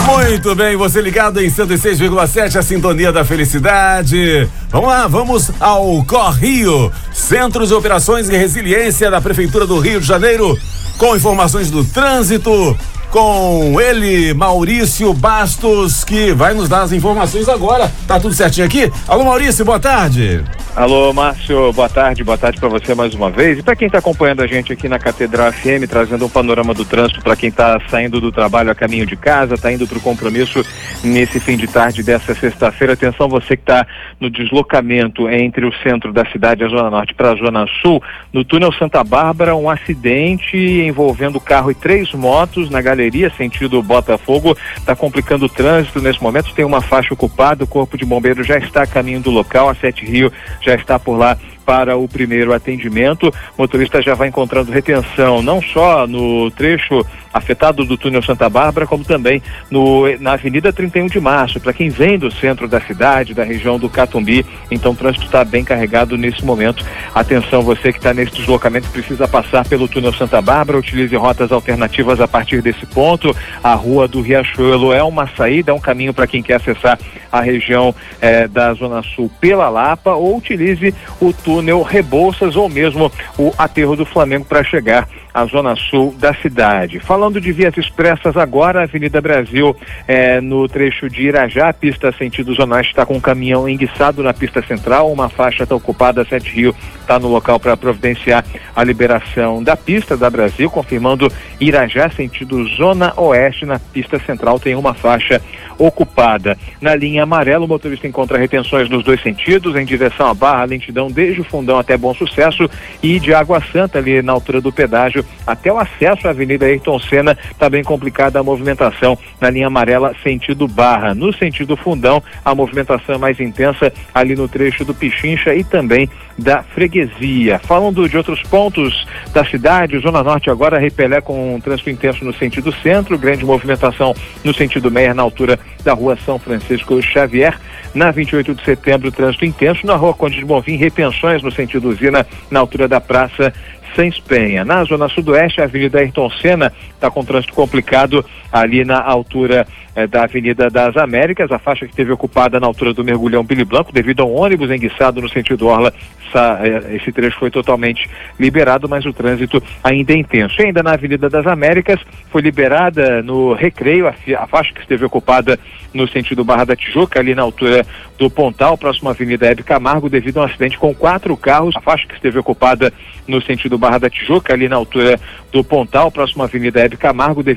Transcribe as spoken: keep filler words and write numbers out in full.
Muito bem, você ligado em cento e seis vírgula sete, a sintonia da felicidade. Vamos lá, vamos ao Corrio, Centro de Operações e Resiliência da Prefeitura do Rio de Janeiro, com informações do trânsito, com ele, Maurício Bastos, que vai nos dar as informações agora. Tá tudo certinho aqui? Alô, Maurício, boa tarde. Alô, Márcio, boa tarde, boa tarde para você mais uma vez. E para quem está acompanhando a gente aqui na Catedral F M, trazendo um panorama do trânsito para quem está saindo do trabalho a caminho de casa, está indo para o compromisso nesse fim de tarde dessa sexta-feira. Atenção, você que está no deslocamento entre o centro da cidade, a Zona Norte, para a Zona Sul, no túnel Santa Bárbara, um acidente envolvendo carro e três motos na galeria, sentido Botafogo, está complicando o trânsito nesse momento. Tem uma faixa ocupada, o Corpo de Bombeiros já está a caminho do local, a Sete Rio já está por lá para o primeiro atendimento. O motorista já vai encontrando retenção, não só no trecho afetado do túnel Santa Bárbara, como também no, na Avenida trinta e um de março, para quem vem do centro da cidade, da região do Catumbi. Então o trânsito está bem carregado nesse momento. Atenção, você que está nesse deslocamento, precisa passar pelo túnel Santa Bárbara, utilize rotas alternativas a partir desse ponto. A Rua do Riachuelo é uma saída, é um caminho para quem quer acessar a região eh, da Zona Sul pela Lapa, ou utilize o túnel Rebouças ou mesmo o Aterro do Flamengo para chegar à Zona Sul da cidade. Falando de vias expressas agora, a Avenida Brasil, eh, no trecho de Irajá, a pista sentido Zona Oeste está com um caminhão enguiçado na pista central, uma faixa está ocupada, a Sete Rio está no local para providenciar a liberação da pista da Brasil, confirmando Irajá, sentido Zona Oeste, na pista central tem uma faixa ocupada. Na linha amarela, o motorista encontra retenções nos dois sentidos, em direção à Barra, lentidão desde o Fundão até Bom Sucesso, e de Água Santa, ali na altura do pedágio, até o acesso à Avenida Ayrton Senna, está bem complicada a movimentação na linha amarela, sentido Barra. No sentido Fundão, a movimentação é mais intensa ali no trecho do Pichincha e também da Freguesia. Falando de outros pontos da cidade, Zona Norte agora, Repelé com um trânsito intenso no sentido centro, grande movimentação no sentido Meier, na altura da Rua São Francisco Xavier. Na vinte e oito de setembro, trânsito intenso na Rua Conde de Bonfim, retenções no sentido Usina, na altura da Praça Sans Penha. Na Zona Sudoeste, a Avenida Ayrton Senna está com trânsito complicado ali na altura eh, da Avenida das Américas, a faixa que esteve ocupada na altura do Mergulhão Billy Blanco, devido a um ônibus enguiçado no sentido Orla. Essa, eh, esse trecho foi totalmente liberado, mas o trânsito ainda é intenso. E ainda na Avenida das Américas, foi liberada no Recreio, a, a faixa que esteve ocupada no sentido Barra da Tijuca, ali na altura do Pontal, próximo à Avenida Hebe Camargo, devido a um acidente com quatro carros. A faixa que esteve ocupada no sentido Barra da Tijuca, ali na altura do Pontal, próximo à Avenida Hebe Camargo, devido